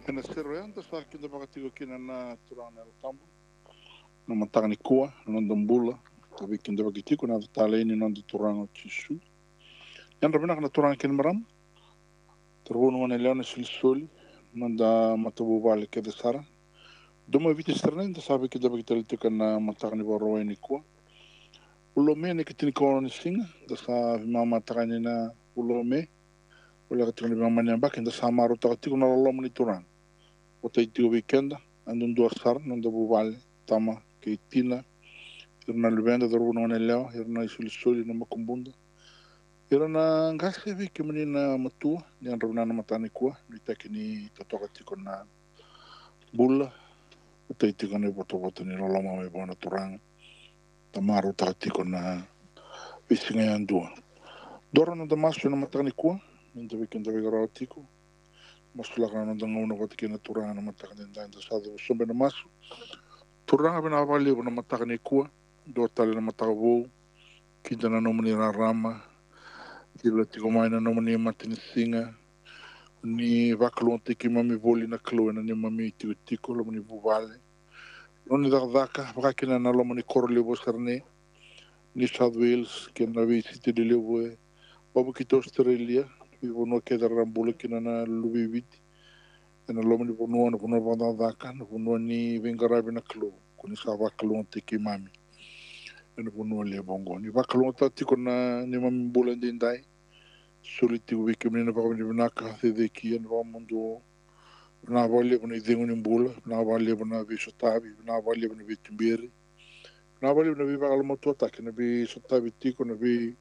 Kena sero yan, sa akin na makatigo kina na turang na tambo. Na matang ni kuwa, na nandambula. Tabi kinda bagitiko na tala ini nanda turang o chisu. Yan rabi na turang kin maram. Tergono na leon na silisoli. Nanda matabubali kada sara. Duma viti sarna, da sabi kinda bagitalitika na matang ni barawa ni kuwa. Ulome ni kitini kono ni singa. Da sa mama takani na ulome. Ula katini mama ni ambak, da sa maru takatiko na lolomo ni turang. Wata itigo weekenda, andun dua sar, nanda bubale, tama, ke tina, irna lubenda, daruno na leo, irna isulisuli na makumbunda. Irna ngase vi kimani na matua, ni andruna na matani kua, ni taki ni tatoka tiko na bula, wata itigo na boto ni roloma me bona turanga, tamaru taka tiko na visinga yan dua. Dora na damasu na matani kua, nanda weekenda wegarao tiko, masulaka na ngona wata kina turanga na matani nda sado sombe na masu. Turanga bina vali na mataka ni kua, do tali na mataka vou, kita na nomani rama, kila tiko mai na nomani matini singa, ni vakalua tiki mami voli na kalua na ni mami tiko tiko, lomani vuvale. Noni daka, vakakina na lomani koro levo sarne, ni South Wales, kena visiti di levo e, babu kita Australia, vivo no keda rambula kina na lubiviti, na lomani vonua na vonua daka, na vonua ni vengarabi na kalua. Kuni sa vakalua tiki mami. Ena vonua le bongo. Ni vakalua tiko na ni mami bula ndindai. Suli tiko wiki mnina baka ni vinaka thedeki ena vamundu. Vina vali vina idhengu ni mbula. Vina vali vina visotavi. Vina vali vina vitumbiri. Vina vali vina vivakala motuataki. Na visotavi tiko na vi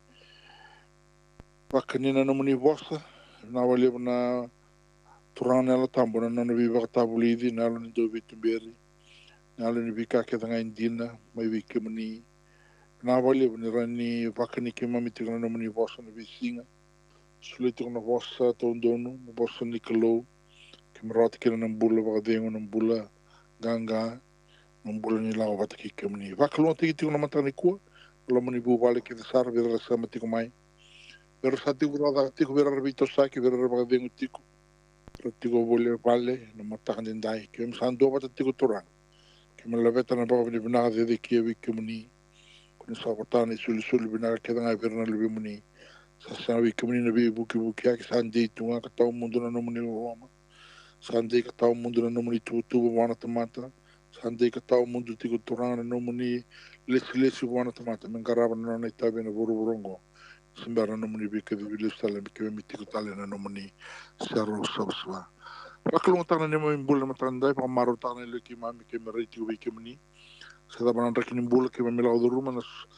vakanina na muni vosa. Vina vali vina turana ala tambo na nana vivakatabulidi. Na ala ni do vitumbiri. Na ala ni vikake thanga indina. Mai wiki mni. Na vali vina rani vakani ki mami tiko na muni vosa na visinga. Suli tiko na vosa taundono. Na vosa ni kalou. Kimarata kina na mbula vakadengo na mbula ganga. Na mbula ni lao vata ki kimni. Vakalua tiko na matani kua. Lama ni buvale ki the sara vera sama tiko mai. Vera sa tiko rada tiko vera rabito saki vera vakadengo tiko. Tiko vole vale na matani ndai. Kim sando vata tiko turang. Kim laveta na baka vinaka dhede kia wiki muni. Kuni sa vatani suli vinaka kia ngai vera na lubi muni. Sa wiki muni na vi buki aki sandi tunga katau mundu na nomuni wama. Sandi katau mundu na nomuni tubu wana tamata. Sandi katau mundu tiko turang na nomuni lesi wana tamata. Mengaraba na nona itabe na vurongo. Simbara na nomuni vika di vilis tala miki me tiko tala na nomuni sero sabswa. Pakalung tanga ni mo imbula matandai pamaro tanga ni leki mami ke merai tiko wiki muni. Sada banan rakin imbula ke mamilau duruma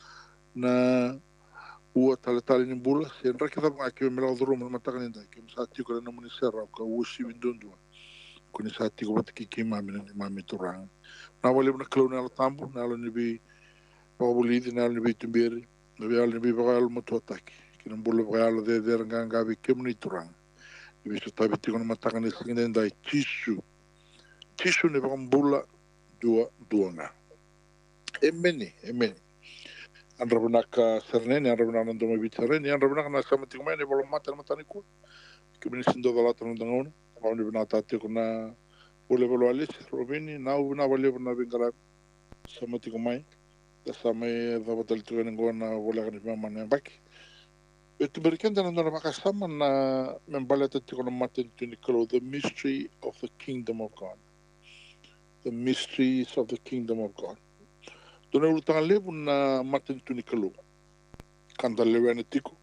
na ua tale ni bula sen ra kita ba ke mela duro mo mata kan ndai ke sa ti ko na mo ni serra ka usi windundu ko ni sa ti ko bat ki mami ni mami turang na wale na klona la tambo na lo ni bi pa buli di na ni bi tumbiri na bi al ni bi ba al mo to attack ki na bula ba al de nganga bi ke ni turang bi so tabi ti ko na mata kan ni ndai tishu ne ba bula dua nga emeni andra bunaka serneni andra bunaka nandoma bitareni andra bunaka na sama tiko mai ne bolo mata matani ku kibini sindo dala tano dangona pao ni bunaka tiko na bolo alis robini na ubina bole buna bingara sama tiko mai da sama dava dal tiko ngona bole kan mama ne baki itu berikan dan andra maka sama na membala tiko na mata tuni kalo the mystery of the kingdom of God, the mysteries of the kingdom of God. Dona ulutanga lebu na mata tuni kalo kanta lewe na tiko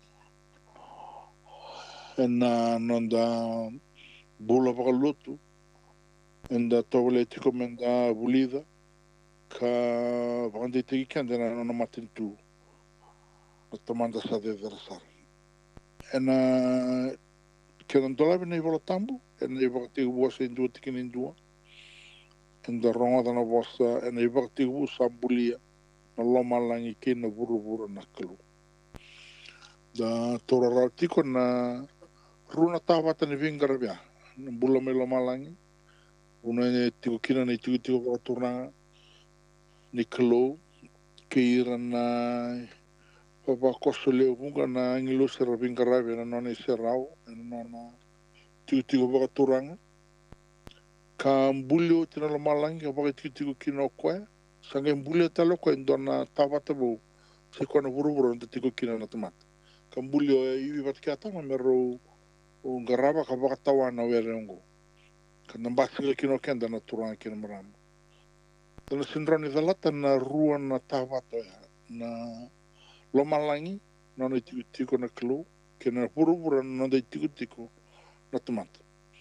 na nonda bula vakalutu enda tole tiko menda bulida ka vande tiki kanda na nona matintu na tamanda sa de versar ena kena dola bina ivola tambu ena ivola tiki buasa indua tiki nindua enda ronga dana buasa ena ivola tiki buasa ambulia na loma langi kina buru na kalu da tora rau tiko na runa tawata ni vingara bia na bula me loma langi una ne tiko kina ne tiko vakaturanga ni kalu keira na papa koso leo munga na ngilo sera vingarabe na nona serau na nona tiko vakaturanga ka mbulio tina lo malangi ka baka tiki kino koe sanga mbulio talo koe ndona tawata bo se kona vuruvuru nda tiko kino na tamata ka mbulio iwi bat kia tanga mero o ngaraba ka baka tawana were ngo ka nambasi kino kenda na turanga kino marama tana sindrani dalata na rua na tawata na lo malangi nona tiko na kilo kena vuruvuru nda tiko na tamata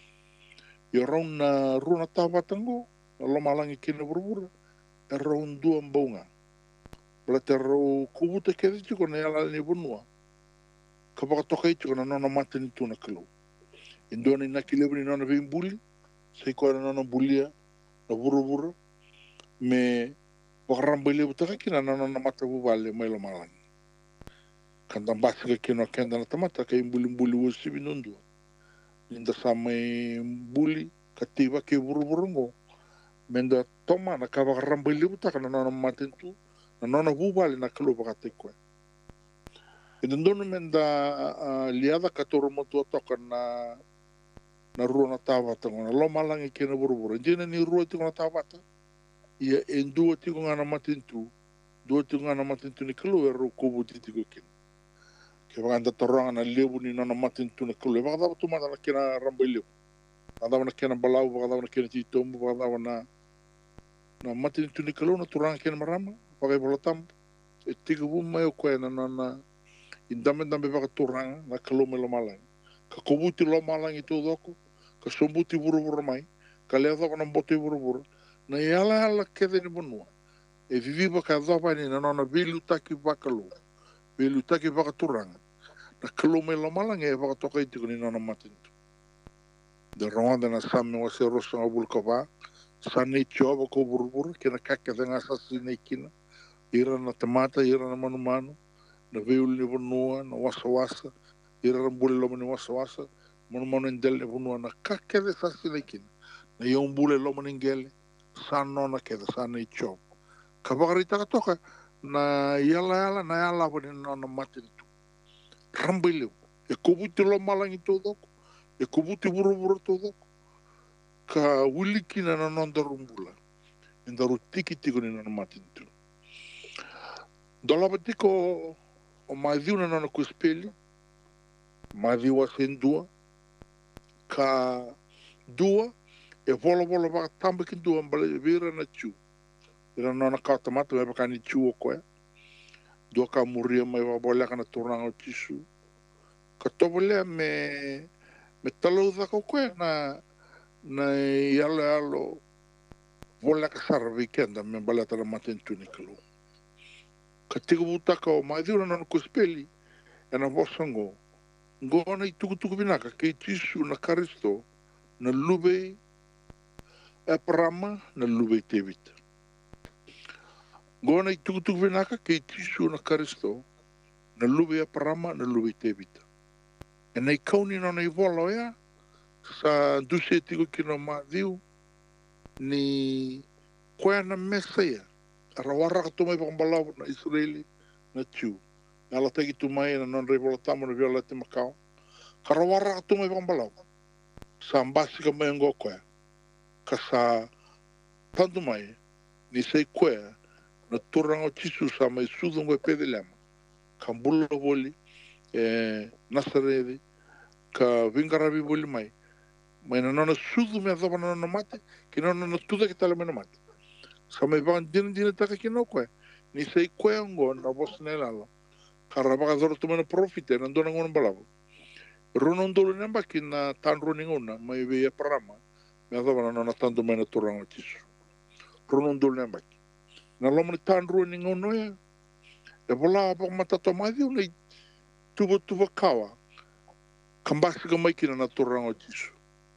yo raun na runa tawatango lo malangi kina burbura e raun dua mbonga bla te ro kubuta kedi tiko na yala ni bunua ka baka toka tiko na nona mate ni tuna kilo indona ina kilebu ni nona vimbuli sei koe na nona bulia na burbura me baka ramba ilebu taka kina na nona mate bubale mai lo malangi kanda mbasi ka kino kenda na tamata ka imbuli usibi nundua Linda samai buli katiba ke buru-burungo. Menda toma na kava ramba libuta kana nona matentu na nona bubali na kalu bakate koe. Indono menda liada katoro motu toka na rua na tawata ngona lo malangi kena buru-buru. Jena ni rua tiko na tawata. Ia endua tiko ngana matentu. Dua tiko ngana matentu ni kalu e ro kubu tiko kena. Ke wanda toranga na lebu ni nona matentu na kalu. Waka dawa tumata na kena ramba lebu. Waka na kena balau, waka na kena titomu, waka na matentu ni kalu na turanga kena marama. Waka bolotam. E tika buma e koe na indame waka turanga na kalu me lo malangi. Ka kubuti lo malangi tu doko. Ka sombuti buru-buru mai. Ka lea doko na mbote buru-buru. Na yala kede ni bonua. E viviba ka dhapa ni na nona vilu taki wakalu. Vilu taki waka turanga. Na kalu me lo malangi e waka toka itiko ni nona matentu. De ronga na same wa se rosa ngabul kapa. Sane choba ko buru-buru. Kena kake denga sasine kina. Ira na tamata, ira na manu-manu. Na viulu ni bonua, na wasa-wasa. Ira na bule loma ni wasa-wasa. Manu-manu endel ni bonua na kake de sasine kina. Na yung bule loma ni ngele. Sano na keda, sane choba. Kabakarita ka toka. Na yala na yala pa ni nona matentu. Rambili. E kubuti lo malangi todo. E kubuti buru-buru todo. Ka wilikina na nonda rumbula. Indaru tiki-tiko ni nona matentu. Dolaba tiko o maziu na nona kuspeli. Maziu wa sendua. Ka dua. E volo baka tamba ki dua mbale vira na chu. Ira nona kautamata me baka ni chu o koe. Dua ka muria mai wabolea kana turanga o tisu. Ka tobolea me talau dhako koe na yalo volea ka sara weekenda me balea tala matentu ni kalu. Ka tika butaka o maziu na nona kuspeli. E na vosango. Ngona i tukutuku vinaka ke tisu na karisto na lube e parama na lube tevita. Ngona i tukutuku vinaka ke tisu na karisto na lube e parama na lube tevita. E nei kauni nona i volo ea sa duse tiko kino maziu ni koea na mesa ea. Arawara ka tumai pakambalau na Israeli na tiu. Ala teki tumai na non rei volatamu na viola te makao. Karawara ka tumai pakambalau. Sa mbasi ka mai ngo koea. Ka sa tantu mai ni sei koea na turanga o tisu sa mai sudungo e pedelema. Ka mbula voli nasaredi. Ka vingaravi voli mai. Mai na nona sudu mea dhapa na nona mate. Ki nona tuda ki tala mena mate. Sa mai vakan dina taka ki no koea. Ni sei koea ngo na vosne lala. Karabaka zoro tumana profite na ndona ngona balago. Rono ndolo namba ki na tanro ni ngona mai vea parama. Mea dhapa na nona tanto mena turanga tisu. Rono ndolo namba ki. Na loma ni tanro ni ngona ya. E vola apa matato mazi una i tuba kawa. Kambasi ka mai kina na turanga tisu.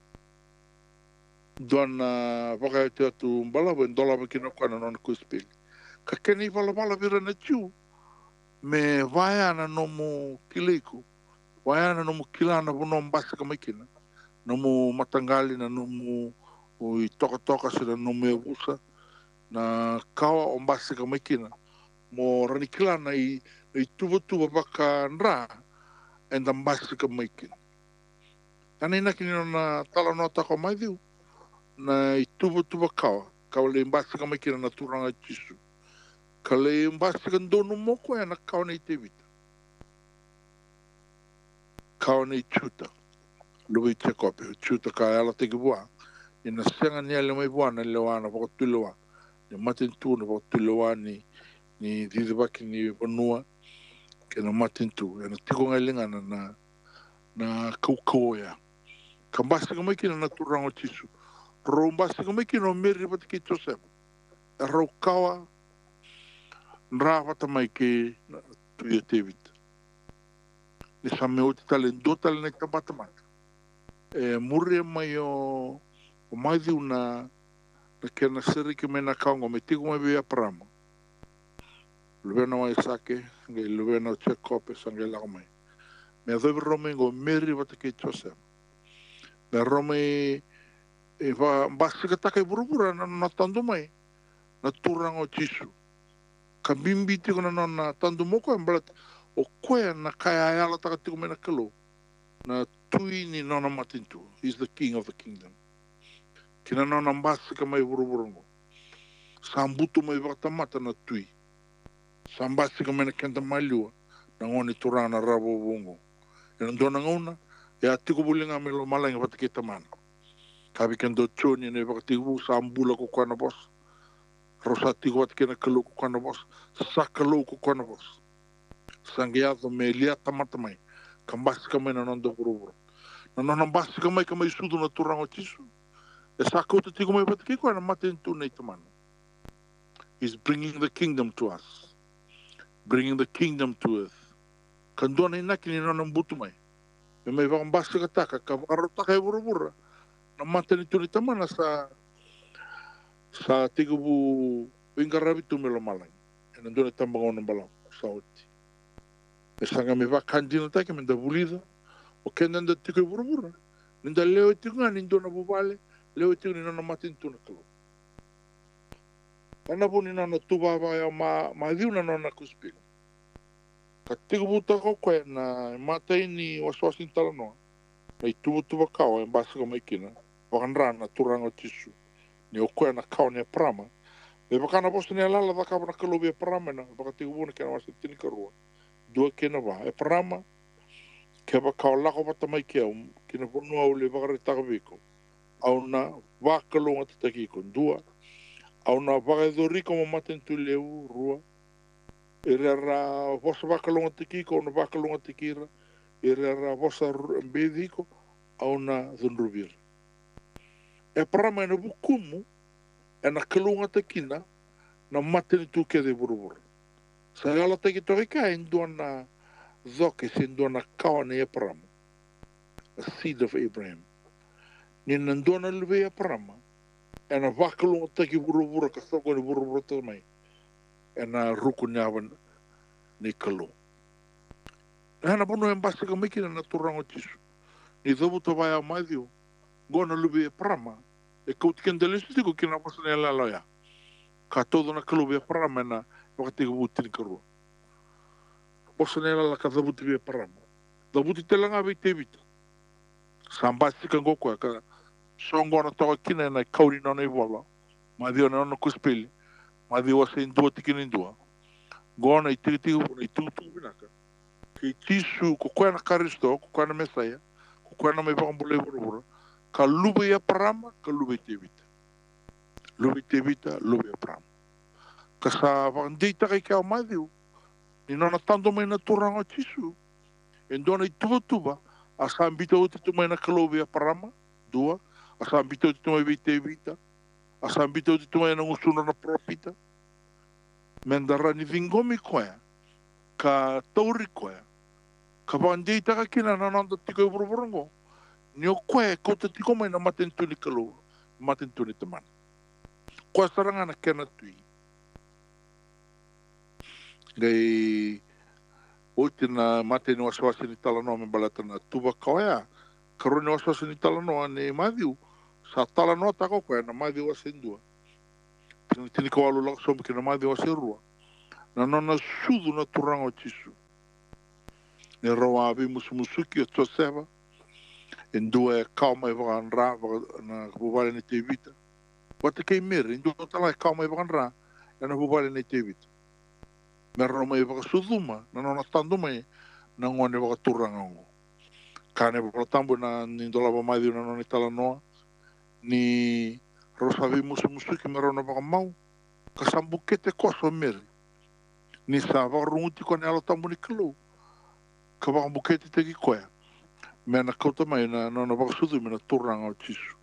Doana waka te atu mbalawa ndola ma kina kwa na nona kuspeli. Ka keni vala vira na tiu. Me vaiana nomu kileiku. Vaiana nomu kilana puno mbasi ka mai kina. Nomu matangali na nomu ui toka sila nomu e wusa. Na kawa o mbasi ka mai kina. Mo rani kilana i tuba baka nra. Enda mbasi ka mai kina. Tani na kini na tala no tako mai diu. na i tuva kawa. Kawa le mbasi ka maikina na turanga tisu. Ka le mbasi ka ndonu moko e na kawa nei te vita. Kawa nei tuta. Luwa i te kope. Tuta ka ala te kibua. Ina senga ni ale mai buana le wana wako tuloa. Ni matin tu na wako tuloa ni didibaki ni wanua. Ke na matin tu. E na tiko ngai linga na kaukau ya. Ka mbasi ka maikina na turanga tisu. Rau mbasi ka maikina o meri pati ki tosema. E rau kawa nra wata mai ke tuia te vita. Ni sa me o te tale ndo tale nei tamata mata. E mure mai o mai diu na kena seri ke mena kaunga me tiku mai bia parama. Luena mai sake, ngai luena o check kope sangai lako mai. Me a doi rome ngo meri wata ke tosema. Me rome e va mbasi ka taka i burubura na tandu mai. Na turango tisu. Ka bimbi tiko na tandu moko e mbalat o koe na kai ayala taka tiko mena kalo. Na tui ni nona matintu. He's the king of the kingdom. Kina nona mbasi ka mai buruburungo. Sambutu mai watamata na tui. Sambasi ka mena kenta maliua. Na ngoni turana rabo bungo. E ndona ngauna. E a tiko bulinga me lo malangi wata ke tamana. Kabi kendo choni ne wakatiku sambula ko kwana bos. Rosa tiko wata kena kalo ko kwana bos. Sakalo ko kwana bos. Sangiato me lia tamata mai. Kambasi ka mai na nonda buruburu. Na nona mbasi ka mai sudu na turango tisu. E sakota tiko mai wata ke kwana matentu nei tamana. He's bringing the kingdom to us. Bringing the kingdom to earth. Kandona inaki ni nona mbutu mai. Me mai waka mbasi ka taka. Ka wakaro e burubura. Na matentu nei tamana sa tiko bu ingarabitu me lo malangi. E nandone tambangona balang. Saoti. E sanga me wakandina take me da bulida. O kenda nda tiko e burubura. Ninda leo e tiko nga nindona bubale. Leo e tiko ni nona matentu na kalo. Ana po ni nona tuba vai ma diu na nona kuspila. Ka tiko buta ko koe na matai ni waswasin tala noa. Na i tuba kawa e mbasi ka maikina. Wakanra na turango tisu. Ni o koe na kawa ni a prama. Me wakana posta ni alala da kawa na kalobi a prama na. Waka tiko buna kena wasi tini karua. Dua kena wa. E prama. Ke wakawa lako pata mai kia. Kina ponua ule wakare takaviko. Au na wakalonga tatakiko. Dua. Au na wakaidoriko ma matentu leu rua. E rea vosa wakalonga tikiko, au na wakalonga tikira. E rea vosa mbediko, au na dhunrubira. E parama ina bukumu, e na kalunga tikina, na matentu ke de burubura. Sa gala teki tohika, e ndua na dhoke, se ndua na kawane e parama. A seed of Abraham. Ni na ndua na luwe e parama, e na wakalunga teki burubura, ka soko ni burubura tamai. E na ruku nyawan ni kalu. Hana pono e mbasi ka mikina na turango tisu. Ni dhobu to vai a maidhiu. Gona lubi e prama. E kautiken delisi tiko kina wasane ala loya. Ka todo na kalubi e prama na wakati kabutini karua. Wasane ala ka dhabuti e prama. Dhabuti telanga vei te vita. Sambasi ka ngoko ka songo na toka kina na kauri na i wala. Maidhiu na ono kuspili. Maidhiu wase indua tikini indua. Gona i tiki i tutu vinaka. Ke tisu ko koe na karisto, ko koe na mesaia, ko koe na mai wakambule burubura, ka lube ia parama, ka lube te vita. Lube te vita, lube ia parama. Ka sa wakandita kai kia o maidhiu, ni nona tando mai na turanga tisu, e ndona i tuba, a sa ambita o titu mai na ka lube ia parama, dua, a sa ambita o titu mai vei te vita, a sa ambita o titu mai na ngusuna na profita, mendara ni vingomi koea, ka tauri koea, ka wandei taka kina na nanda tiko i buruburungo. Ni o koe kouta tiko mai na matentu ni kalo, matentu ni tamana. Koe saranga na kena tui. Gai, oiti na mate ni wasawasi ni talanoa me balata na tuba kaoea, karo ni wasawasi ni talanoa ni madhiu, sa talanoa tako koe na madhiu wasendua. Tini kawalu lako somi ki na madhiu waserua. Na nona sudu na turango tisu. Ni rawa avi musumusuki o toseva. in due kau mai wakan ra na bubale ni te vita. Wata kei mere, in due tala kau mai wakan ra na bubale ni te vita. Mera mai waka suduma, na nona tandu mai na ngone waka turanga ngo. Kane waka tambu na nindola wa mai na nona tala noa, ni rosavi musu musu ki mera na waka mau, kasambu kete koso mere. Ni sa waka runguti kone alo tambu ni kalu, ka waka bukete te ki koea. Mena kauta mai na nona waka suduma na turanga o tisu.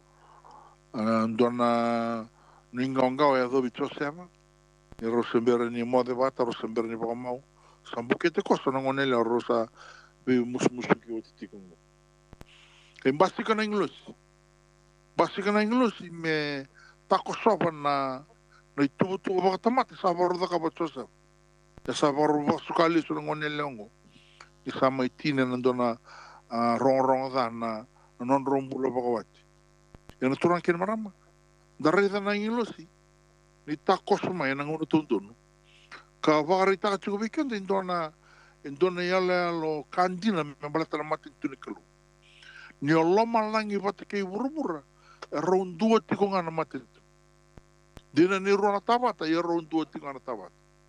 Dona ningongao ya dobi tosema, ni rosembere ni mode vata, rosembere ni waka mau. Sambu kete koso na ngone le rosa vi musu ki o titikungo. Kei basika na inglusi. Basika na inglusi me tako sopa na i tubu waka tamati sa waru daka ba tosema. Ya sa waru waka sukali su na ngone leongo. Ni sa mai tine na dona rongo da na non rombula waka wati. Ya na turang kene marama. Darita na inglusi. Ni tako soma ya na ngone tuntunu. Ka wakari taka tiko weekend in dona yale alo kandina me balata na mati tuni kalu. Ni o loma langi wate kei burubura, e roun dua tiko ngana mati tu. Dina ni rona tabata, e roun dua tiko ngana tabata.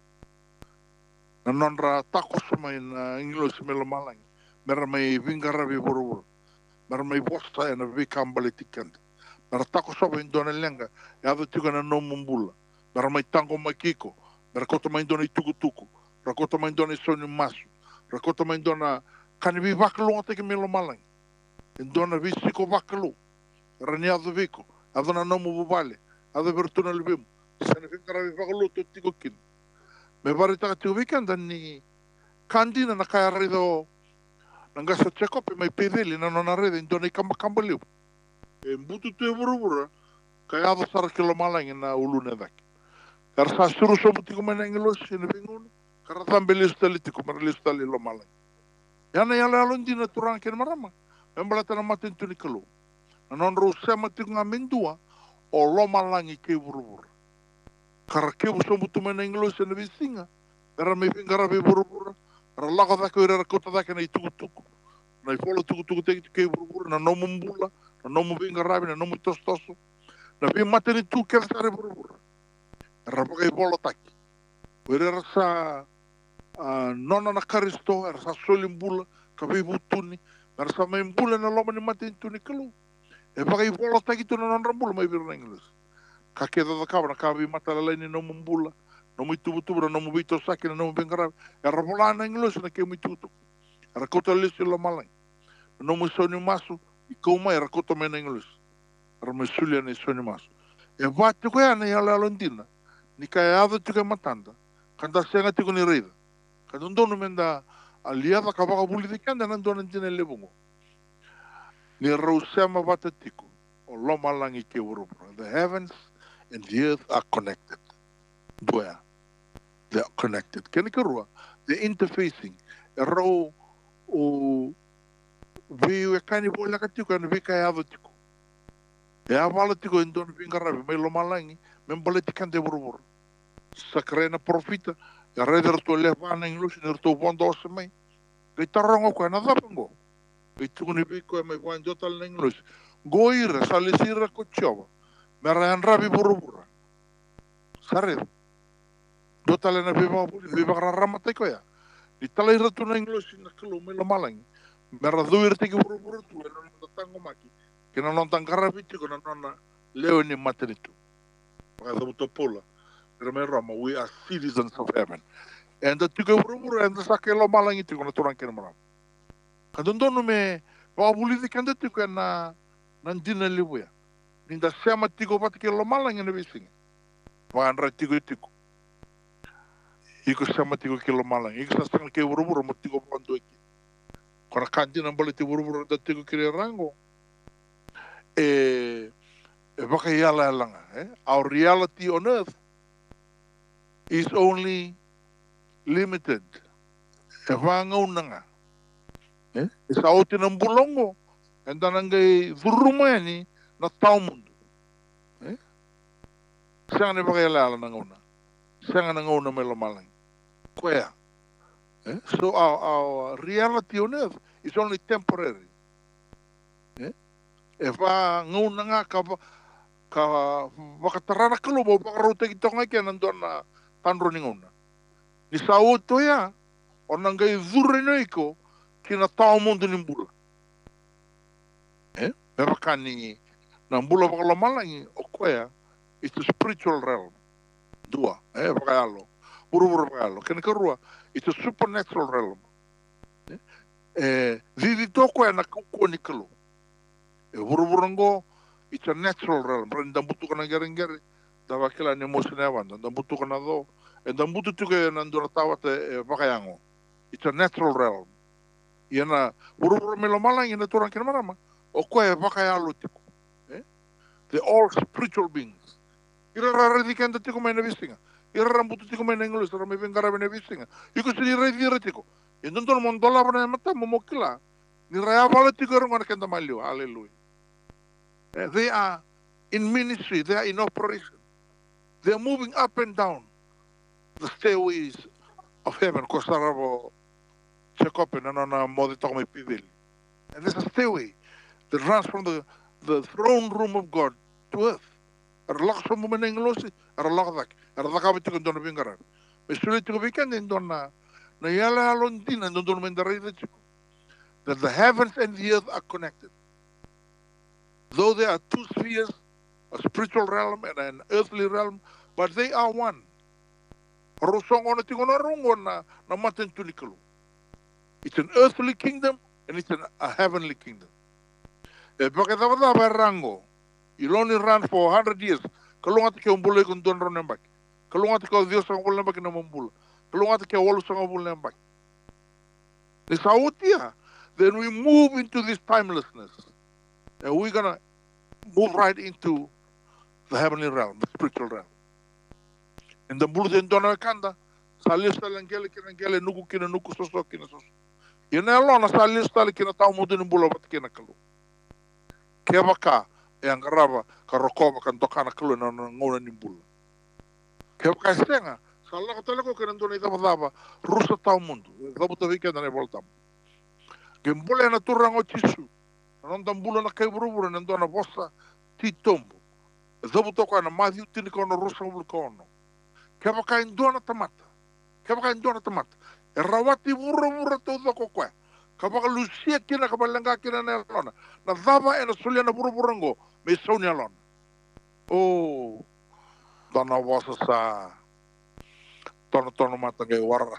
Na nonra tako soma na inglosi me loma langi. Mera mai vingaravi burubura. Mera mai bosta e na vikambale tikanda. Mera tako soma in dona lenga, e ado tiko na no mumbula. Mera mai tango mai kiko. Mera kota mai dona i tuku. Mera kota mai dona i soni masu. Mera kota mai dona kanivi wakalunga teke me loma langi. In dona visiko wakalu. Rani ado viko. Ado na nomu bubale. Ado vertuna libemu. Sana finkaravi wakalu to tiko kin. Me bari taka tiko weekend ni kandina na kaya rido nangasa chekope mai pedeli na nona rida in dona i kamba liu. E mbutu tu e burubura kaya ado sara kilo malangi na ulune daki. Kara sa suru somu tiko mana ingelosi ina vingunu. Kara tambe liu stali tiko mara liu stali lo malangi. Yana yale alon dina turang kene marama. Membalata na matin tuni kalu. Na non rusia mati nga mindua o loma langi ke burubura. Kara ke busomu tu mena inglosi na visinga. Kara me fingara be burubura. Kara laka dhaka ira kota dhaka na i tuku. Na i polo tuku teki ke burubura. Na nomu mbula. Na nomu fingarabi. Na nomu tostoso. Na vi mati ni tu kera sare burubura. Kara paka i polo taki. Were rasa nona na karisto. Rasa soli mbula. Ka vi butuni. Rasa mai mbula na loma ni mati ni tuni kalu. E whakai wala taki tu na nonrambula mai vira na English. Ka keda da kawa na kawa i matalala ni nomu mbula, nomu i tubutubu na nomu vito saki na nomu bengarabi. E rapola na English na keu mi tutu. E rakota lisi lo malang. Nomu i soni masu, i kauma e rakota me na English. Rama sulia na i soni masu. E vati koe ana i ala alondina, ni ka e adho tika matanda, kanda senga tiko ni reida. Ka nondonu menda aliada ka waka buli di kanda nandona dina lebungo. Ni rausema wata tiko, o loma langi ke urupura. The heavens and the earth are connected. Doya. They are connected. Kene kerua, they're interfacing. E rau o veo e kani bola ka tiko, ane veka e ado tiko. E avala tiko en dona vingarabi, mai loma langi, membale tikande urupura. Sakrena profita, e redar to levana inglusi, nir to bondo ose mai. Kei tarongo koe na dhapango. Kei tukuni viko e mai wan jotal na inglusi. Goira, salisira ko tioba. Mera anrabi burubura. Sarir. Dotale na viva rarama te koya. Ni talai ratu na inglosi na kalu me lo malangi. Mera duir teki burubura tu e non tango maki. Kena non tangara viti ko na nona leo ni matenitu. Paka sabu topola. Mera me rama, we are citizens of heaven. And the tiko burubura and the sake lo malangi tiko na turang kena marama. Kadondonu me wabuli di kanda tiko e na nandina libuya. Ninda sema tiko pati ke lo malangi na visinga. Wandra tiko. Iko sema tiko ke lo malangi. Iko sa sanga ke burubura mo tiko pando iki. Kora kanti na bali tiko burubura da tiko kire rango. Baka yala langa. Our reality on earth is only limited. Wanga unanga. Isa oti ng bulongo. And nanangay durumani na tao mundo. Siya nga baka yala ng una. Siya nga ng una may lumalang. Kuya. So our reality on earth is only temporary. E wha ngauna ngā ka wakatarana kalo mo wakarote ki tonga kia nandona tanro ni ngauna. Ni sa o to ia, o nangai dhure nei ko ki na tau mundu ni mbula. Me wakani na mbula wakalamalangi o koea, it's a spiritual realm. Dua, wakayalo. Buru wakayalo. Kena karua, it's a supernatural realm. Vivi toko na kukua ni kalo. Buru it's a natural realm. Rani dambutu kana gere dawa kila ni mosi na wanda. Dambutu kana do. Dambutu tuke nandura tawa te wakayango. It's a natural realm. Iana buru melomalangi na turang kina marama. O koe wakayalo tiko. They're all spiritual beings. Ira rara di kenda tiko mai na visinga. Ira rambutu tiko mai na English. Ira mai vengara mai na visinga. Iko sini rai vira tiko. Indonton mondola bana mata momokila. Ni raya wala tiko rongo na kenda malio. Hallelujah. They are in ministry. They are in operation. They are moving up and down the stairways of heaven. Kosarabo chekope na na modi toko mai pivili. And there's a stairway that runs from the throne room of God to earth. Arlak sa mo manenglosi, arlak dak, arlak abit ko doon bingaran. Mesulit ko bikan din doon na yala halon din na doon mendaray na chiko. That the heavens and the earth are connected. Though there are two spheres, a spiritual realm and an earthly realm, but they are one. Rosong ona tingo na rungo na maten tunikalo. It's an earthly kingdom and it's a heavenly kingdom. E pakatawata rango. You'll only run for 100 years. Kalungati ke umbule kun don ron nembak. Kalungati ke Dios ang umbule nembak na mumbula. Kalungati ke walu sang umbule nembak. Ni sautia. Then we move into this timelessness. And we're gonna move right into the heavenly realm, the spiritual realm. And the bulu den dona kanda. Salista langele kina nuku kina nuku soso kina soso. Ina lona salista kina tau mudu ni bulu bat kina kalu. Kebaka. Yang karaba karokoba kan tokana kalo na ngona nimbula. Kaya kasenga sala ko talaga ko nandun ita mataba rusa tao mundo. Dapat tabi ka na voltam. Gembole na turang o chisu. Nanon tambula na kay buru nandun na bossa ti tombo. Dapat ko na Matthew tiniko na rusa bulkono. Kaya kain do na tamata. Kaya kain do na tamata. Rawati buru to ko kwa. Kapag lusia kina kabalanga kina na lona. Na dava e na sulia na buru-burango. May sonia lona. Oh. Tana wasa sa. Tono mata kay waras.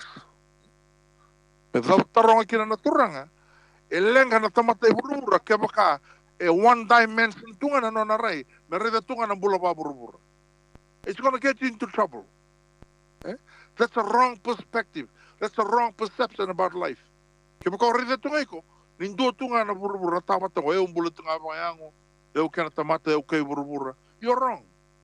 Me dava tarong kina na turanga. Elenga na tamata e buru-bura. Kapag one dimension tunga na nona ray. Merida tunga na bula ba buru-bura. It's gonna get you into trouble. That's a wrong perspective. That's a wrong perception about life. Kaya ko rida tunga ko, nindo tunga na buru-bura tamata ko, umbula tunga mayango, kaya na tamata, kay buru-bura. You're wrong.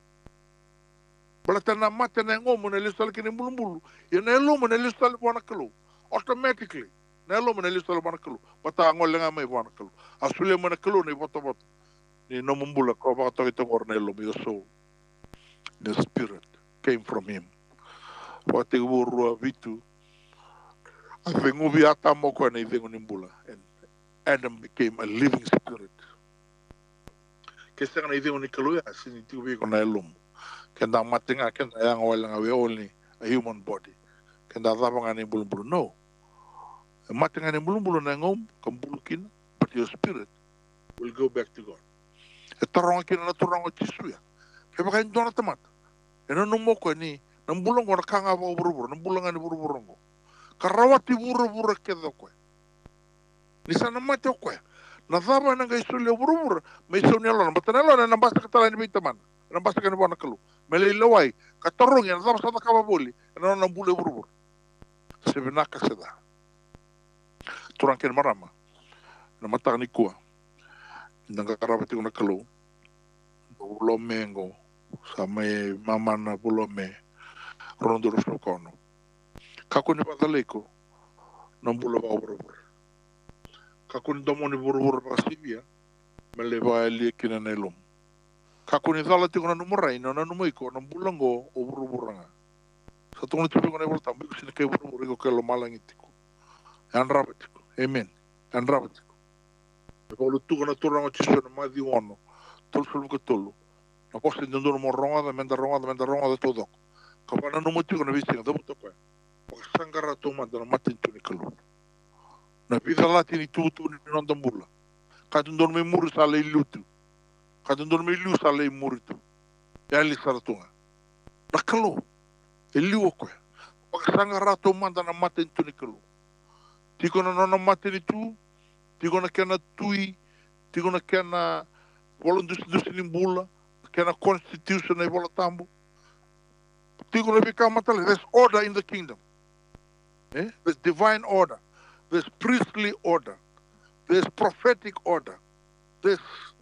Balata na mata na ngomo na listal kini bulu-bulu, yan na ilo mo na listal buwan na kalo. Automatically, na ilo mo na listal buwan na kalo. Bata angol lang may buwan na kalo. Asulia mo na kalo na iboto-boto. Ni namumbula ko, baka ito or na ilo mo, your soul. The spirit came from him. Pati buru vitu, and Adam became a living spirit. Kesa na ideng ni kaluya sinitiwi ko na elum. Kenda matinga kenda yang walang we only a human body. Kenda tapang ani bulun-bulun. No. Matinga ni bulun-bulun na ngom kambulukin, but your spirit will go back to God. Tarong kina na turang o chisuya. Kaya baka hindi na tamat. Enanong ko ni nang bulong ko nakanga pa buru-buru, nang bulangan ni buru-buru ko. Karawati buru-buru kedo ko. Ni sana mate ko. Nadaba nang gaisulia buru-buru, may sunya lon, batanalo na nabasa ka tala ni bitaman. Nabasa ka ni buwan na kalu. Malilaway, katarong yan, nadaba sa nakababuli, ano nang bule buru-buru. Sibinaka sida. Turang kin marama. Namata ni kuwa. Nang kakarabati ko na kalu. Bulomengo. Sa may mama na bulome. Ronduros no kono. Kako ni pataliko. Nang bulabaw buru-buru. Kako ni damo ni buru-buru pa sibia. Malewa liya na ilom. Kako ni tala tiko na numuray. Na nanumay ko. Nang bulango o buru-buru nga. Sa tungo ni tupi ko na iwal tambi. Kasi na kayo buru-buru ko kaya lumalang itiko. Yan rabat ko. Amen. Yan rabat ko. E pa lutu na turanga tiso na mai ono. Tolu sulu ka tolu. Na poste ndono mo ronga da menda ronga da todo. Ka pa na no mo tiko na visinga da buto kwa. Pa sangara to ma da matin tu ni kalu. Na pita lati ni tutu ni non da mula. Ka ndono me muru sa le lutu. Ka ndono me lu sa le muru tu. Ya li saratunga. Na kalu. E liu kwa. Pa sangara to ma da matin tu ni kalu. Tiko na no matin tu. Tiko na kena tui. Tiko na kena wala dus ni bula. Kena constitution na wala tambo. Tiko na bika matale. There's order in the kingdom. There's divine order. There's priestly order. There's prophetic order. There's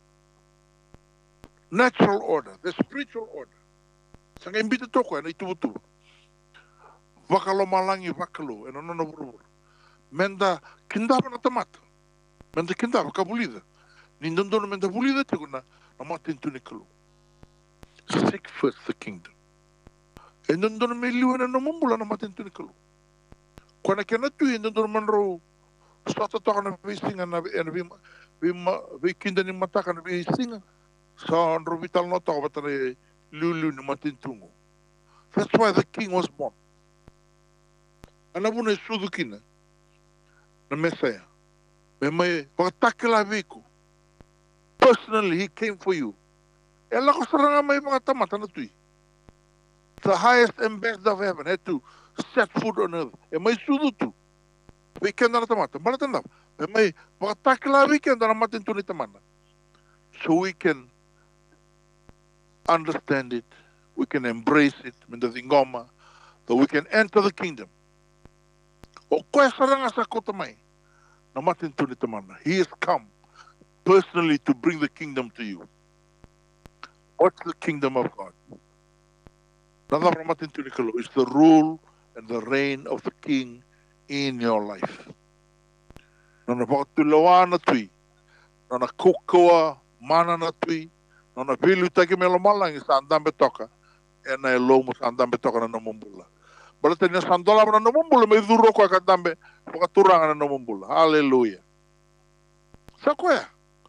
natural order. There's spiritual order. Sanga imbita toko na itubutu. Vakalo malangi vakalo. E nona burubur. Menda kindaba na tamata. Menda kindaba kabulida. Nindono menda bulida tiko na matin tunikalu. Seek first the kingdom. E nondono me liwa na mumbula na matin tunikalu. Kwana kena tu nondono manro. Sota toka na visinga na vi kinda ni mataka na visinga. Sa andro vital no toka batare lulu ni matin tungo. That's why the king was born. Anabuna sudukina na Messiah. Me mai pakatakila viku. Personally, he came for you. Ela ko saranga may mga tamata na tui. The highest and best of heaven had to set foot on earth. E may sudu tu. Weekend na tamata. Malatanda. E may pakatakila weekend na matin tu ni tamana. So we can understand it. We can embrace it. Minda zingoma. So we can enter the kingdom. O koe saranga sa kota mai. Na matin tu ni tamana. He has come personally to bring the kingdom to you. What's the kingdom of God? It's the rule and the reign of the king in your life. Nona pakatulawa na tui. Nona kukoa mana na tui. Nona vilu taki melo malangi sa andambe toka. E na lomo sa andambe toka na namumbula. Balata niya sandola na namumbula. May duro ko akadambe. Pakaturanga na namumbula. Hallelujah. Sa kuya.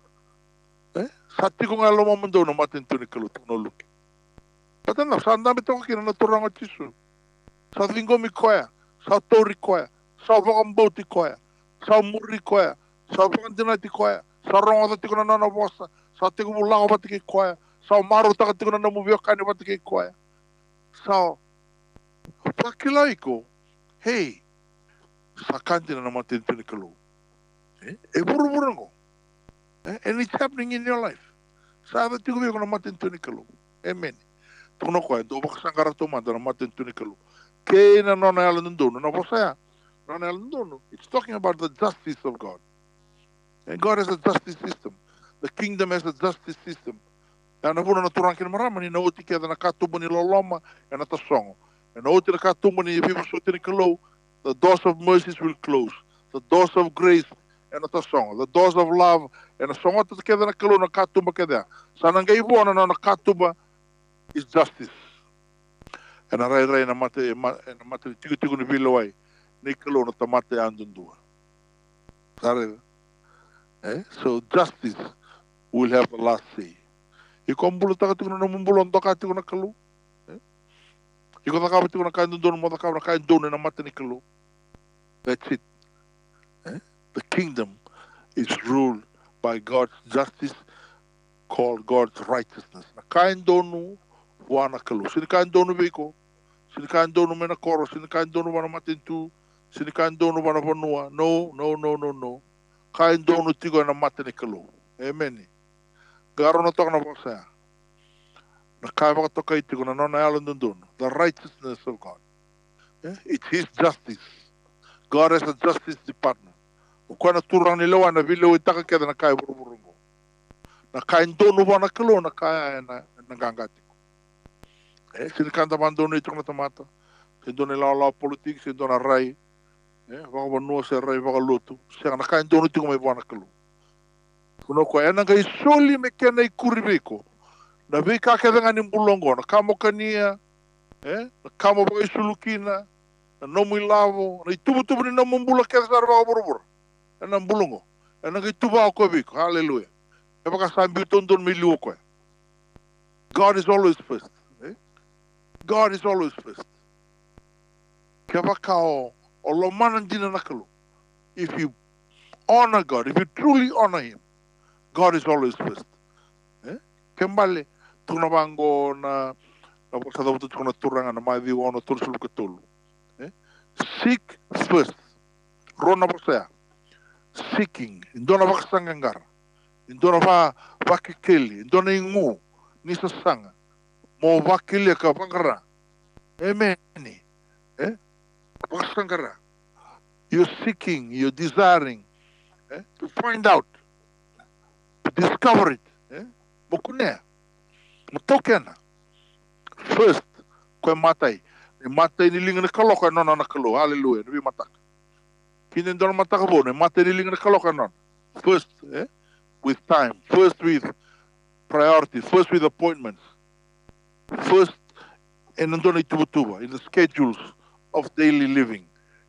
Sati ko nga lumamando na matin tu ni kaluto no luki. Pata na, sa andami to kina naturang at Jisu. Sa linggo mi koya, sa tori koya, sa vakamboti koya, sa muri koya, sa vakandinati koya, sa ronga tati ko na nanabosa, sa tiko mulako batiki koya, sa maru takati ko na namubio kani batiki koya. Sa pakilay ko, hey, sa kanti na matin tu ni kaluto. Buru-buru ko. And it's happening in your life. Sabe tigo ko na matin tunikalu. Amen. Tuno ko do bakasangara to man na matin tunikalu. Kay na nona yala ndono na posaya. Nona yala ndono. It's talking about the justice of God. And God has a justice system. The kingdom has a justice system. Na nabuno na turang kin marama ni nauti kaya na katubo ni loloma and na tasongo. And nauti na katubo ni people so tunikalu. The doors of mercies will close. The doors of grace and the song, the doors of love, and the song together na kalo na katuba kada. Sa nangay ibo na katuba is justice. And aray na mate tigo ni bilaway ni kalo na tamate andundua. Sorry. So justice will have the last say. Iko ambulo taka tigo na mumbulon toka tigo na kalo. Iko taka tigo na kandundon mo taka na kandun na mate ni kalo. That's it. The kingdom is ruled by God's justice, called God's righteousness. Na kain donu wana kalu. Sini kain donu biko, sini kain donu mena koro, sini kain donu wana matintu, sini kain donu wana vanua. No. Kain donu tigo na matini kalu. Amen. Garo na toka na bosaya. Na kai waka toka itigo na nona yalan dundun. The righteousness of God. It's His justice. God has a justice department. Kwana turang ni lawa na vilo itaka keda na kaya buru-burungo. Na kaya ndono ba na kalo na kaya na nagangati ko. Sinikanda man dono ito na tamata. Sindone la politik, sindone rai. Baka banua sa rai, baka luto. Siya na kaya dono ito may ba na kalo. Kuno ko, enang kay soli me kena ikuribe ko. Na vika keda nga nimbulongo. Na kamo kania. Na kamo baka isulukina. Na nomu ilavo. Na itubu-tubu ni namumbula keda sa baka buru-buru. Nang bulungo. E nang tuba o koe biko. Hallelujah. E baka sambi tondon mi liu koe. God is always first. Eh? God is always first. Ke baka o lo manandina nakalu. If you honor God, if you truly honor Him, God is always first. Eh? Kembali tuna bango na sa dapat tuna turangan na mai ono tursul ketulu. Seek first. Rona basaya. Seeking. Indona bakasangangara. Indona vakikeli. Indona ingu. Nisa sanga. Mo vakili ka pangara. Amen. Bakasangara. You're seeking, you're desiring to find out, to discover it. Mukune. Mutokena. First, koe matai. Matai ni linga na kaloka nona na kalo. Hallelujah. Nabi matak. Kinin dona mataka po. Matai ni linga na kaloka nona. First, with time. First with priorities. First with appointments. First, in the schedules of daily living.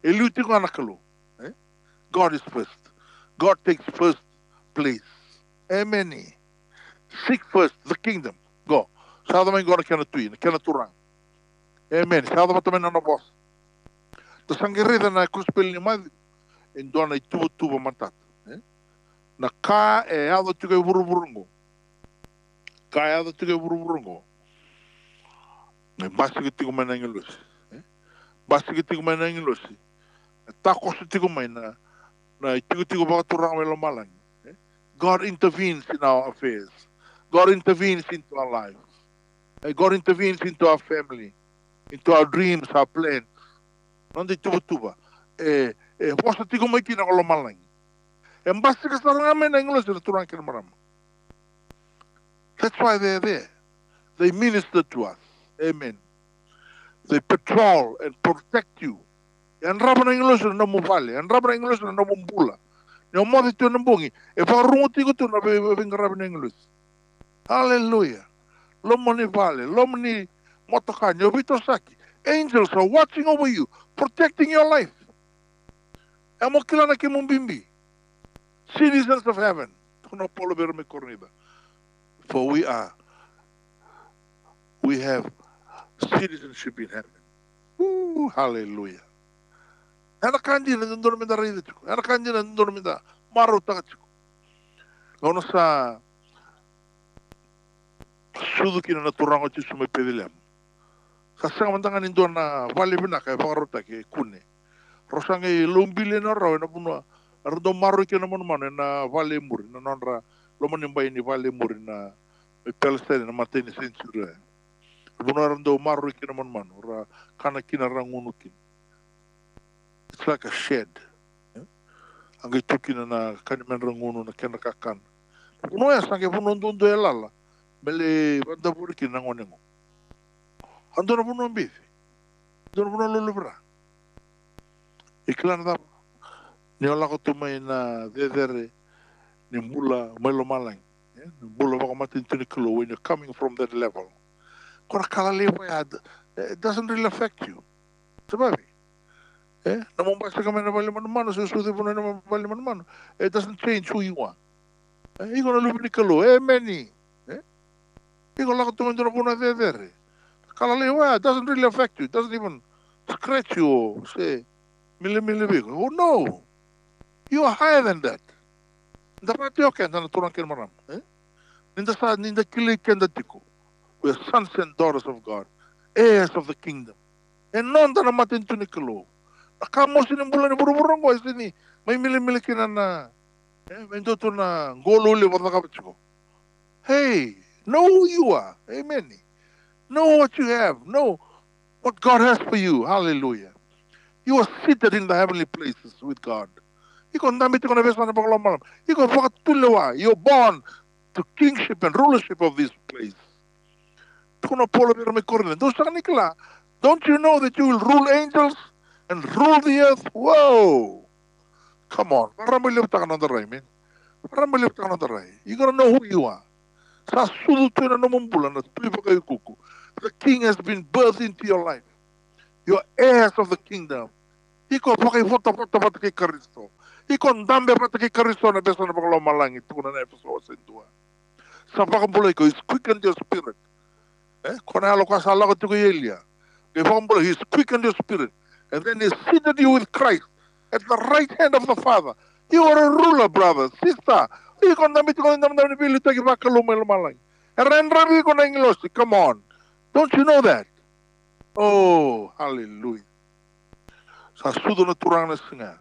God is first. God takes first place. Amen. Seek first the kingdom. Go. Sada may gona kena tuin, kena turang. Amen. Sada matamen na boss. The sangirida na kruspel ni mad in dona tuba matat. Na ka e ado tuke burburungo. Ka e ado tuke burburungo. Na basi que tigo mana inglês. Basi que tigo mana inglês. Ta kosu tigo mana na tigo baka turang melo malang. God intervenes in our affairs. God intervenes into our lives. God intervenes into our family, into our dreams, our plans. Nandi tuba. Posa tigo mai kina kolo malang. Basi que sarang mana inglês na turang kina maram. That's why they're there. They minister to us. Amen. They patrol and protect you. And rabana English na mo vale, and rabana English na mo bula. Yo mo dito na bungi. E pa runguti ko to na rabana English. Hallelujah. Lomoni vale, lomoni motokan, yo vito saki. Angels are watching over you, protecting your life. Amo kilana ki mumbimbi. Citizens of heaven. Tuno polo berme cornida. For we have citizenship in heaven. Ooh, hallelujah. Ana kanji na ndormi da ride tuko. Ana kanji na ndormi da maro taka tuko. Ono sa suduki na turango tisu me pedilem. Sa sanga mandangan indo na vale bina kay pakarota ke kune. Rosange lumbile na raw na puno ardo maro ke na mano na vale muri na nonra lomanimba ni vale muri na me pelstene na mateni century. Bunarando maru kina mano ra kana kina rangunukin. It's like a shed. Angai tukina na kanimen rangunu na kena kakan. Puno ya sange puno ndondo elala. Mele banda puri kina ngonengo. Ando na puno mbifi. Ando na puno lulubra. Iklan da. Ni ola ko tumai na dedere ni mula melo malang. Ni mula baka matin tuniklo when you're coming from that level. It doesn't really affect you. Sababi. Namumbasa kami na bali manumano, susuti po na naman bali manumano. It doesn't change who you are. Iko na lupi ni kalo, many. Iko lang tumendo na po na dedere. Kalaliwa, it doesn't really affect you. It doesn't even scratch you or say, mili biko. Oh no. You are higher than that. Dapat yo kaya na turang kinmaram. Ninda kili kenda tiko. We are sons and daughters of God, heirs of the kingdom. And non na matin to Nicolo. Nakamo sinimbula ni buru-burong ko sini. May mili-mili kina na. Mendo to na goluli wa nakapitiko. Hey, know who you are. Amen. Know what you have. Know what God has for you. Hallelujah. You are seated in the heavenly places with God. You're born to kingship and rulership of this place. Don't you know that you will rule angels and rule the earth? Whoa! Come on. You gotta know who you are. The king has been birthed into your life. You're heirs of the kingdom. Ikon dambe pata ki Kristo na beso na paglaw malangit kuna na episo sentua. Sa pakambulay ko is quicken your spirit. Kona halo ka sala ko tuko yelia. Ke pakambulay is quicken your spirit. And then he seated you with Christ at the right hand of the Father. You are a ruler, brother, sister. Ikon dambe ko na dambe pili tagi pakalumay malangit. Rabi ko na English. Come on. Don't you know that? Oh, hallelujah. Sa sudo na turang na singa.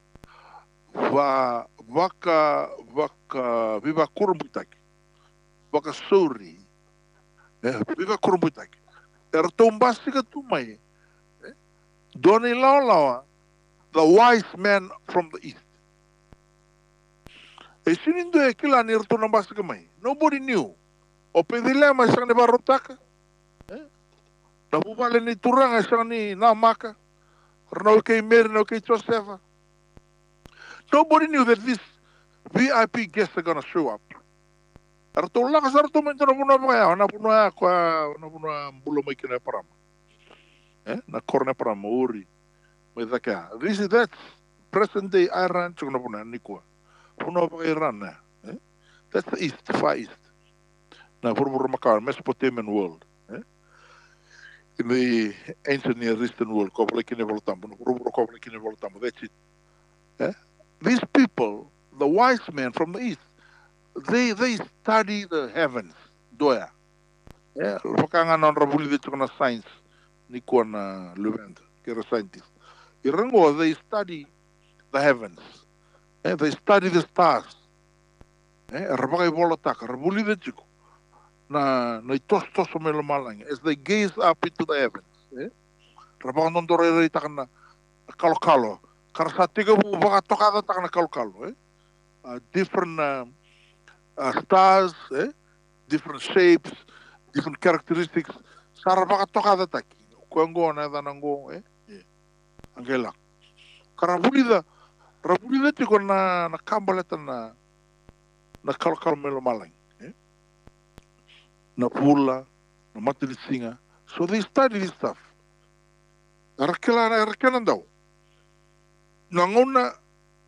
Vaka viva kurumbutaki. Vaka sorry. Viva kurumbutaki. Tombasi ka tumay. Doni lawa, the wise man from the east. Sinindo kila ni tombasi ka may. Nobody knew. O pedilema isang ni barotaka. Nabubale ni turang isang ni namaka. No kay Mary, no kay Josefa. Nobody knew that these VIP guests are going to show up. Artola ka sa arto man na muna pa kaya. Na puna bulo may kinay param. Na korne param uri. May daka. That's present day Iran. Tsuk na puna nikwa. Puna pa kay Iran na. That's the east, the far east. Na puro makawan, Mesopotamian world. In the ancient Near Eastern world, that's it. These people, the wise men from the east, they study the heavens. Doya. Pakanga non rabuli de chukana science ni kuana Levent, kira scientist. Irango, they study the heavens. They study the stars. Rabagay bolotaka, rabuli de chuku. Na tostos melo malang as they gaze up into the heavens. Rabang non dore takana kalo karsa tiga bu baka tokada takana kalo different stars, different shapes, different characteristics. Sara baka tokada taki kuango na danango angela karabulida tiko na kambaleta na kalo melo malang. Na pula, na matilisinga. So they study this stuff. Rakelan daw. Nanguna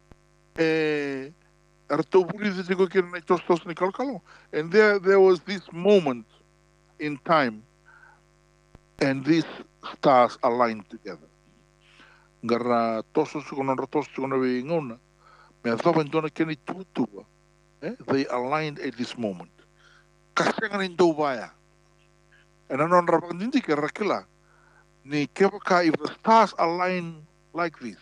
artobuli dito ko kina tostos ni kalkalo. And there was this moment in time and these stars aligned together. Ngara tosos ko na nguna. Me thoban dona kini tutuba. They aligned at this moment. Kasi nga rin daw baya. And anon rapang hindi ka rakila ni kebaka if the stars align like this.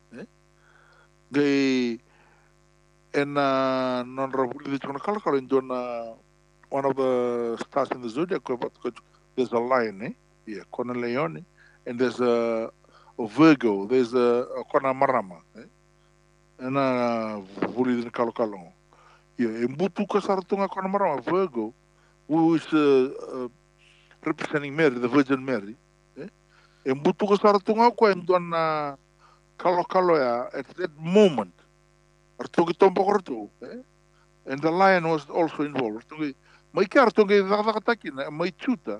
They and non rapuli dito na kalakalo doon one of the stars in the zodiac there's a lion, Kona Leone, and there's a Virgo, there's a Kona Marama, and vuli dito kalakalo. Embutu ka sa ratunga Kona Marama Virgo, who is representing Mary, the Virgin Mary. And butuko saratunga ko and doon na kalo ya at that moment. Artungi tombo korto. And the lion was also involved. May kartungi nakataki na may chuta,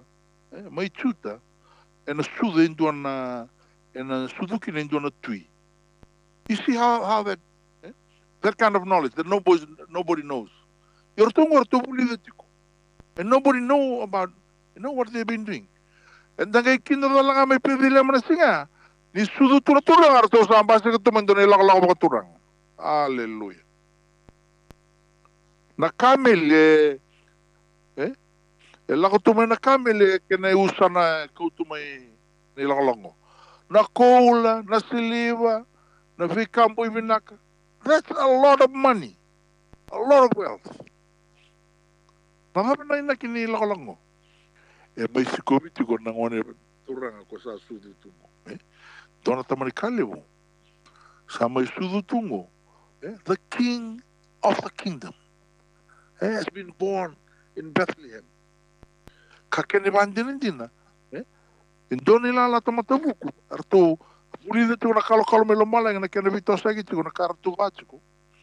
and a suda in doon na and a suduki in doon na tui. You see how that that kind of knowledge that nobody knows. Your tongue or to believe it. And nobody know about, what they've been doing. And then kay kinala may pwede lang na singa. Ni sudo turang arto sa ambasa ka tumando na ilang mga turang. Hallelujah. Na kamil lako tumay na kamil kinayusa na kautumay nilang na kola, na siliva, na vikampo ibinaka. That's a lot of money. A lot of wealth. Mga panay na kinila ko lang mo. May sikomiti ko nang wane turang ako sa sudutungo. Doon na tamanikali mo. Sa may sudutungo, the king of the kingdom has been born in Bethlehem. Kakeniban din na. Doon nila la tamatabuko. Arto, muli dito na kalo-kalo may lumalang na kinabito sa gito na karatugatsi ko.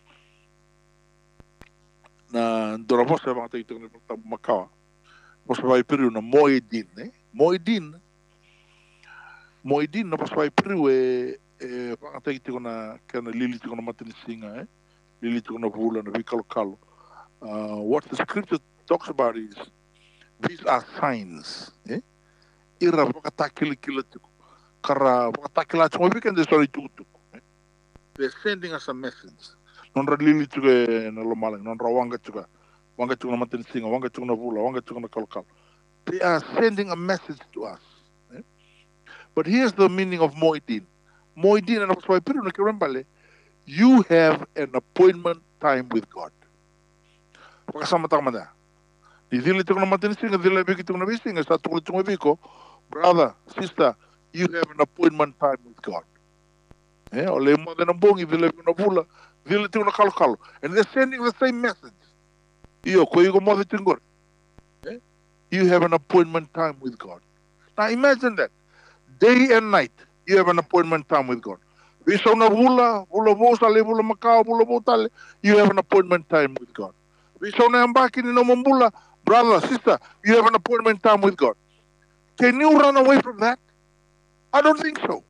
Na doon mo sa mga tayo na makawa. Mas may periu na Moedin na pas may periu whakataki te kona, kena lili te kona matini singa, lili te kona vula na vikalo kalo. What the scripture talks about is, these are signs, ira whakatakili kila tuku. Kara whakatakila chunga weekend is sorry tuku. They're sending us a message. Nonra lili tuke na lomalang, nonra wanga tuka na matini singa, wanga tuka na vula, wanga tuka na kalokalo. They are sending a message to us. But here's the meaning of Moedin. Moedin, and why people you have an appointment time with God. Pakasama tama na. Dili tuko na matini singa, dili bigi tuko na bisinga, sa tuko tuko biko, brother, sister, you have an appointment time with God. Ole mo na bongi dili na vula, dili tuko na kalokalo. And they're sending the same message. Iyo ko yuko mo tingor. You have an appointment time with God. Now imagine that. Day and night, you have an appointment time with God. Viso na vula vosale, vula makao, vula votale, you have an appointment time with God. Viso na ambaki ni nomambula, brother, sister, you have an appointment time with God. Can you run away from that? I don't think so.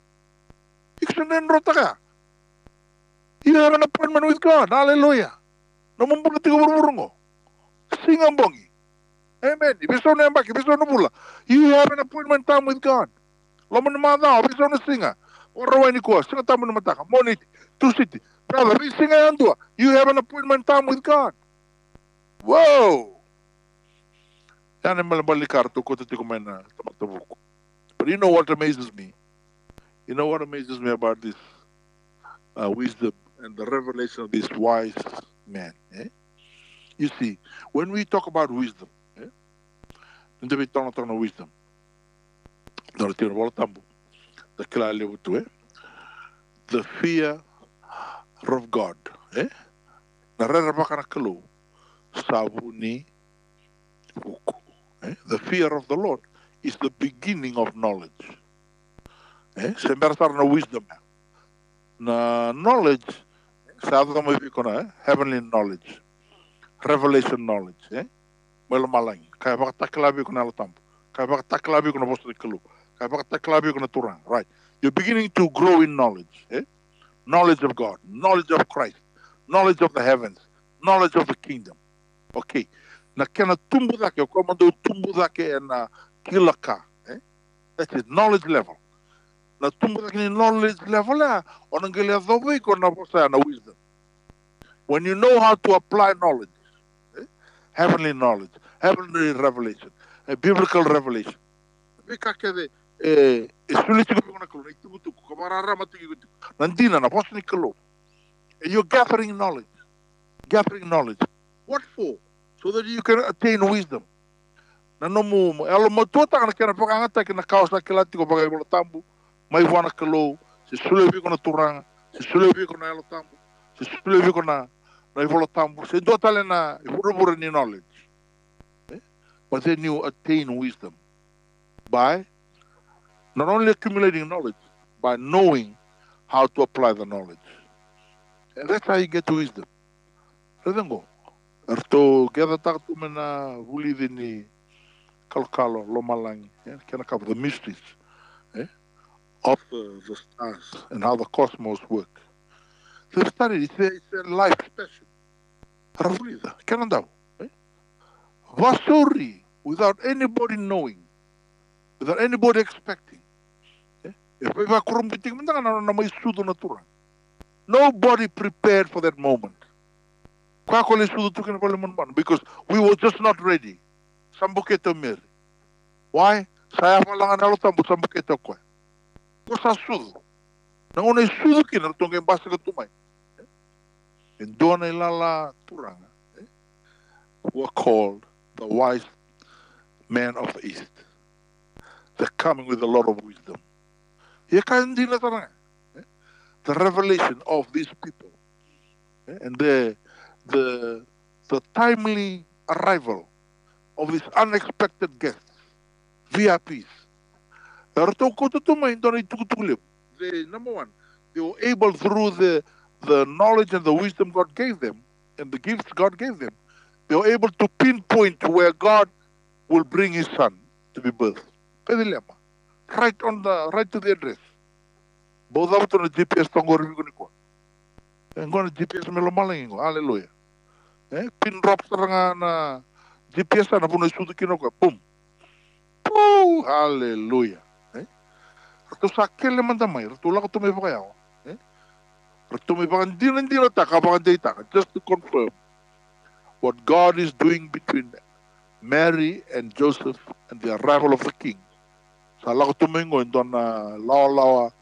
You have an appointment with God. Hallelujah. Nomambula tigo burburungo. Sing ang bongi. Amen. You have an appointment time with God. Laman mada, biso na singa. Orawai ni ko, singa tamo na mataka. Monit, two city. Brother, we singa yandua. You have an appointment time with God. Whoa! Yan ang malabalikar to ko tiko may na tamatabuko. But you know what amazes me? You know what amazes me about this wisdom and the revelation of this wise man? You see, when we talk about wisdom, hindi we talk about wisdom. The fear of God. The fear of the Lord is the beginning of knowledge. Wisdom. Knowledge, heavenly knowledge, revelation knowledge. Kaya bakataklabi ko na latambo. Kaya bakataklabi ko na bosto kalu. Kaya bakataklabi ko na turang. Right. You're beginning to grow in knowledge. Knowledge of God, knowledge of Christ, knowledge of the heavens, knowledge of the kingdom. Okay. Na kena tumbu dake, o komando tumbu dake na kilaka. That's it, knowledge level. Na tumbu dake ni knowledge level onangele adobe ko na bosta na wisdom. When you know how to apply knowledge, heavenly knowledge, heavenly revelation, biblical revelation. You're gathering knowledge. Gathering knowledge. What for? So that you can attain wisdom. May wana kalo, si sulevi ko na turanga, si sulevi ko na elotambo, si sulevi ko na ivolotambo, si do tale na ibura ni knowledge. But then you attain wisdom by not only accumulating knowledge, by knowing how to apply the knowledge. And that's how you get to wisdom. Redengo. Erto geda taktu mena huli dini kalkalo lomalangi. Can cover the mysteries of the stars and how the cosmos work. So study, it's a life special. Rafulida, canandao. Vasuri, without anybody knowing, without anybody expecting. Nobody prepared for that moment. Because we were just not ready. Why? Saya falangan alo tambu sambuketo ko. Kosa sudu. Nanguna sudu kina tunga basa ka tumay. Indona ilala turanga. Were called the wise men of the East. They're coming with a lot of wisdom. The revelation of these people and the timely arrival of these unexpected guests, VIPs. Number one, they were able through the knowledge and the wisdom God gave them and the gifts God gave them, they were able to pinpoint where God will bring his son to be birthed. Right to the address. Both of them GPS tongor ko. Ngona GPS melo malang ko. Hallelujah. Pin drop seranga na GPS na puno sudu kino ko. Boom. Oh, hallelujah. Ratu sakele man tamay. Ratu la ko tumay pa kaya ko. Ratu may pa hindi na takapakan data. Just to confirm what God is doing between Mary and Joseph and the arrival of the king. Sa la ko tumay ko doon na lawa